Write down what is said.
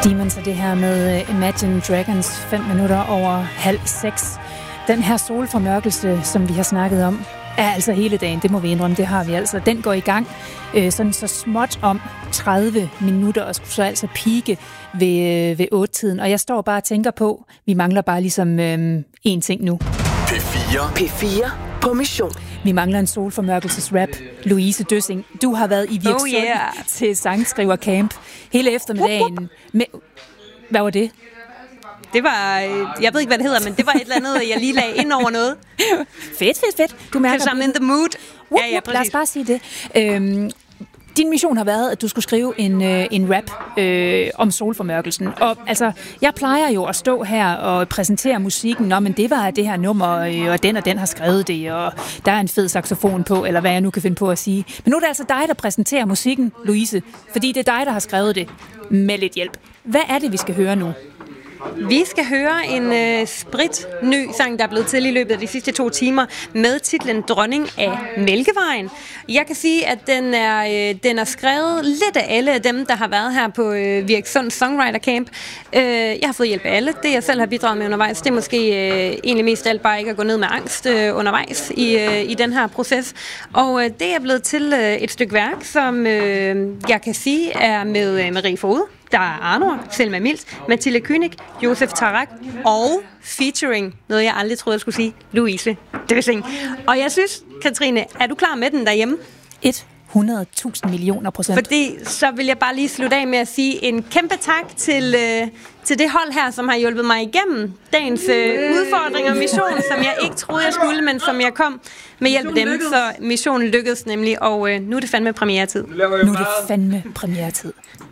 Demons er det her med Imagine Dragons 5 minutter over 5:30. Den her solformørkelse, som vi har snakket om, er altså hele dagen, det må vi indrømme, det har vi altså. Den går i gang sådan så småt om 30 minutter, og skulle så altså pike ved 8-tiden. Og jeg står bare og tænker på, vi mangler bare ligesom én ting nu. P4 på mission. Vi mangler en solformørkelsesrap. Louise Døssing, du har været i Virksund til sangskrivercamp hele eftermiddagen. Hvad var det? Det var, jeg ved ikke, hvad det hedder, men det var et eller andet, jeg lige lagde ind over noget. Fedt. Du mærker, I'm in the mood. Ja, præcis. Lad os bare sige det. Din mission har været, at du skulle skrive en rap om solformørkelsen. Og altså, jeg plejer jo at stå her og præsentere musikken. Nå, men det var det her nummer, og den har skrevet det, og der er en fed saxofon på, eller hvad jeg nu kan finde på at sige. Men nu er det altså dig, der præsenterer musikken, Louise. Fordi det er dig, der har skrevet det med lidt hjælp. Hvad er det, vi skal høre nu? Vi skal høre en spritny sang, der er blevet til i løbet af de sidste 2 timer, med titlen Dronning af Mælkevejen. Jeg kan sige, at den er skrevet lidt af alle af dem, der har været her på Virksund Songwriter Camp. Jeg har fået hjælp af alle. Det, jeg selv har bidraget med undervejs, det er måske egentlig mest alt bare ikke at gå ned med angst undervejs i den her proces. Og det er blevet til et stykke værk, som jeg kan sige er med Marie Fode. Der er Arnor, Selma Mills, Mathilde Kynik, Josef Tarak og featuring, noget jeg aldrig troede, jeg skulle sige, Louise Døssing. Og jeg synes, Katrine, er du klar med den derhjemme? 100.000 millioner %. Fordi så vil jeg bare lige slutte af med at sige en kæmpe tak til det hold her, som har hjulpet mig igennem dagens udfordring og mission, som jeg ikke troede, jeg skulle, men som jeg kom med hjælp af dem. Så missionen lykkedes nemlig, og nu er det fandme premieretid. Nu er det fandme premieretid.